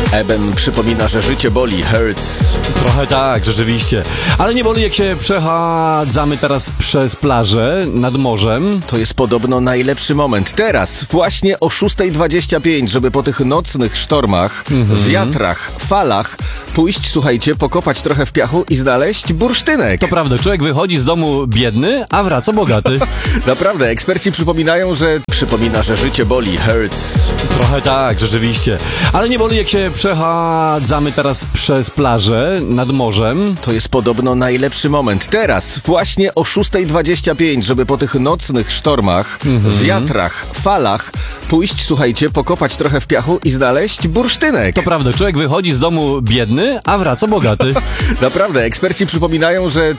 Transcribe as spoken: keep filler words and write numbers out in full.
Eben przypomina, że życie boli, hurts. Trochę tak, rzeczywiście. Ale nie boli, jak się przechadzamy teraz przez plażę nad morzem. To jest podobno najlepszy moment. Teraz, właśnie o szósta dwadzieścia pięć, żeby po tych nocnych sztormach, Mhm. wiatrach, falach pójść, słuchajcie, pokopać trochę w piachu i znaleźć bursztynek. To prawda, człowiek wychodzi z domu biedny, a wraca bogaty. Naprawdę, eksperci przypominają, że przypomina, że życie boli, hurts. Trochę tak, rzeczywiście. Ale nie boli, jak się przechadzamy teraz przez plażę nad morzem. To jest podobno najlepszy moment. Teraz, właśnie o szósta dwadzieścia pięć, żeby po tych nocnych sztormach, Mhm. wiatrach, falach pójść, słuchajcie, pokopać trochę w piachu i znaleźć bursztynek. To prawda, człowiek wychodzi z domu biedny, a wraca bogaty. Naprawdę, eksperci przypominają, że